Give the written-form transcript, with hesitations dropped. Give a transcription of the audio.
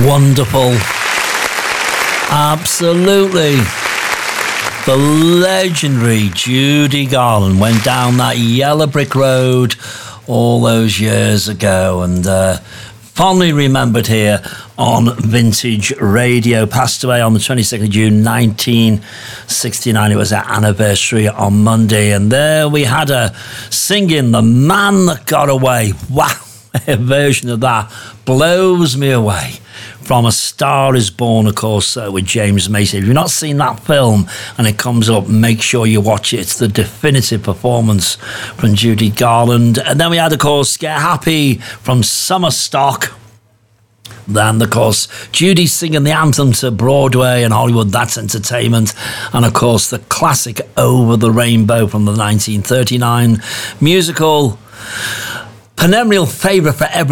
Wonderful. Absolutely. The legendary Judy Garland went down that yellow brick road all those years ago, and fondly remembered here on Vintage Radio. Passed away on the 22nd of June 1969. It was her anniversary on Monday, and there we had her singing The Man That Got Away. Wow, a version of that blows me away. From A Star Is Born, of course, with James Mason. If you've not seen that film and it comes up, make sure you watch it. It's the definitive performance from Judy Garland. And then we had, of course, Get Happy from Summer Stock. Then, of course, Judy singing the anthem to Broadway and Hollywood, That's Entertainment. And, of course, the classic Over the Rainbow from the 1939 musical. Perennial favourite for every